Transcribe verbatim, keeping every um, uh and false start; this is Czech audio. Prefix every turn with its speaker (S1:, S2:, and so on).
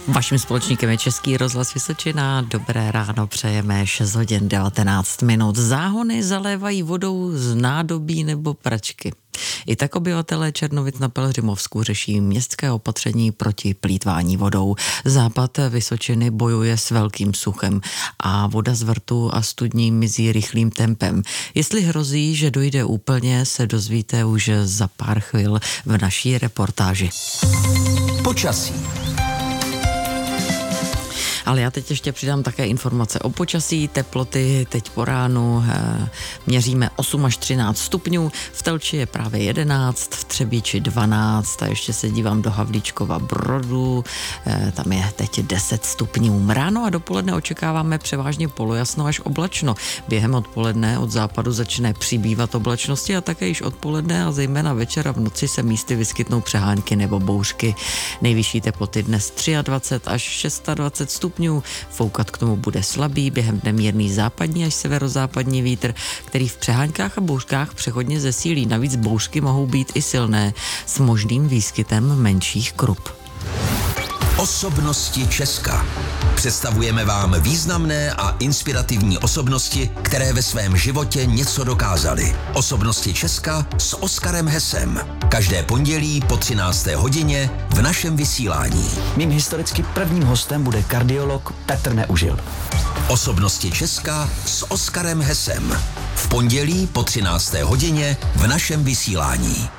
S1: Vaším společníkem je Český rozhlas Vysočina. Dobré ráno přejeme, šest hodin devatenáct minut. Záhony zalévají vodou z nádobí nebo pračky. I tak obyvatelé Černovic na Pelhřimovsku řeší městské opatření proti plýtvání vodou. Západ Vysočiny bojuje s velkým suchem a voda z vrtu a studní mizí rychlým tempem. Jestli hrozí, že dojde úplně, se dozvíte už za pár chvil v naší reportáži.
S2: Počasí.
S1: Ale já teď ještě přidám také informace o počasí, teploty teď po ránu e, měříme osm až třináct stupňů, v Telči je právě jedenáct, v Třebíči dvanáct a ještě se dívám do Havlíčkova Brodu, e, tam je teď deset stupňů. Ráno a dopoledne očekáváme převážně polojasno až oblačno. Během odpoledne od západu začne přibývat oblačnosti a také již odpoledne a zejména večer a v noci se místy vyskytnou přehánky nebo bouřky. Nejvyšší teploty dnes dvacet tři až dvacet šest stupňů. Foukat k tomu bude slabý, během dne mírný západní až severozápadní vítr, který v přeháňkách a bouřkách přechodně zesílí. Navíc bouřky mohou být i silné s možným výskytem menších krup.
S2: Osobnosti Česka. Představujeme vám významné a inspirativní osobnosti, které ve svém životě něco dokázaly. Osobnosti Česka s Oskarem Hesem. Každé pondělí po třinácté hodině v našem vysílání.
S3: Mým historicky prvním hostem bude kardiolog Petr Neužil.
S2: Osobnosti Česka s Oskarem Hesem. V pondělí po třinácté hodině v našem vysílání.